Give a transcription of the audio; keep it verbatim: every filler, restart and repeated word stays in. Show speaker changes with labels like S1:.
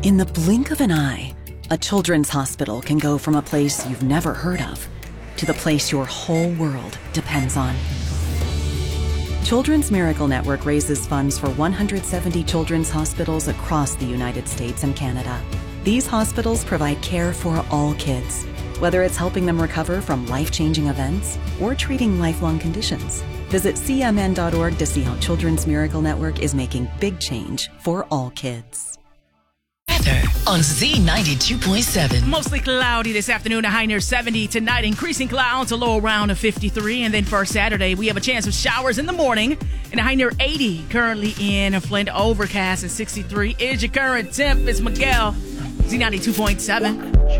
S1: In the blink of an eye, a children's hospital can go from a place you've never heard of to the place your whole world depends on. Children's Miracle Network raises funds for one hundred seventy children's hospitals across the United States and Canada. These hospitals provide care for all kids, whether it's helping them recover from life-changing events or treating lifelong conditions. Visit C M N dot org to see how Children's Miracle Network is making big change for all kids.
S2: Weather on Z ninety-two point seven.
S3: Mostly cloudy this afternoon, a high near seventy. Tonight, increasing clouds, a low around a fifty-three. And then for Saturday, we have a chance of showers in the morning and a high near eighty. Currently in Flint, overcast at sixty-three is your current temp. It's Miguel, Z ninety-two point seven.